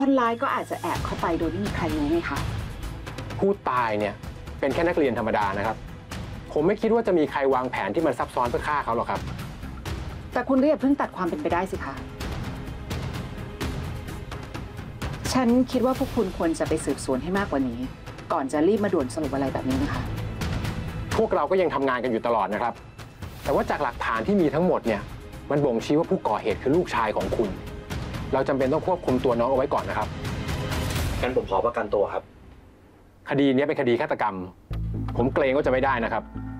คนร้ายก็อาจจะแอบเข้าไปโดยไม่มีใครรู้ไงคะผู้ตายเนี่ยเป็นแค่นักเรียนธรรมดานะครับผมไม่คิดว่าจะมีใครวางแผนที่มันซับซ้อนเพื่อฆ่าเขาหรอกครับแต่คุณก็อย่าเพิ่งตัดความเป็นไปได้สิคะฉันคิดว่าพวกคุณควรจะไปสืบสวนให้มากกว่านี้ก่อนจะรีบมาด่วนสรุปอะไรแบบนี้นะคะพวกเราก็ยังทำงานกันอยู่ตลอดนะครับแต่ว่าจากหลักฐานที่มีทั้งหมดเนี่ยมันบ่งชี้ว่าผู้ก่อเหตุคือลูกชายของคุณเราจำเป็นต้องควบคุมตัวน้องเอาไว้ก่อนนะครับงั้นผมขอประกันตัวครับคดีนี้เป็นคดีฆาตกรรมผมเกรงว่าจะไม่ได้นะครับ